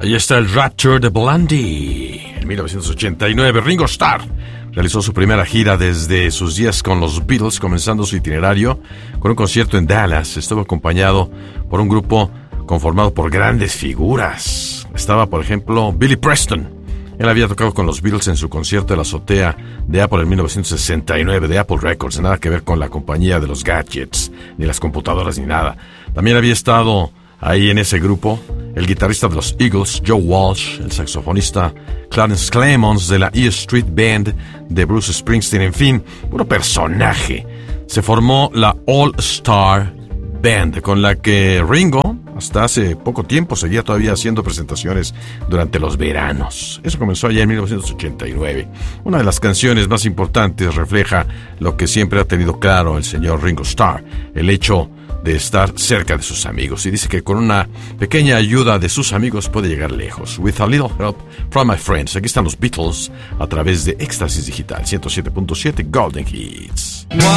Ahí está el Rapture de Blondie. En 1989, Ringo Starr realizó su primera gira desde sus días con los Beatles, comenzando su itinerario con un concierto en Dallas. Estuvo acompañado por un grupo conformado por grandes figuras. Estaba, por ejemplo, Billy Preston. Él había tocado con los Beatles en su concierto de la azotea de Apple en 1969, de Apple Records. Nada que ver con la compañía de los gadgets, ni las computadoras, ni nada. También había estado ahí en ese grupo el guitarrista de los Eagles, Joe Walsh, el saxofonista Clarence Clemons de la E Street Band de Bruce Springsteen, en fin, puro personaje. Se formó la All Star Band, con la que Ringo, hasta hace poco tiempo, seguía todavía haciendo presentaciones durante los veranos. Eso comenzó allá en 1989. Una de las canciones más importantes refleja lo que siempre ha tenido claro el señor Ringo Starr, el hecho de estar cerca de sus amigos, y dice que con una pequeña ayuda de sus amigos puede llegar lejos. With a little help from my friends. Aquí están los Beatles a través de Éxtasis Digital 107.7 Golden Hits.